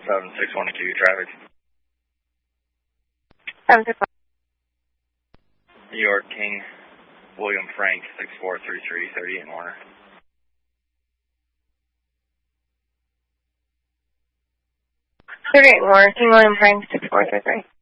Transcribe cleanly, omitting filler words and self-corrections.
761 to traffic. 761. New York, King, William Frank, 6433, 38 Warner. King William Frank, 6433.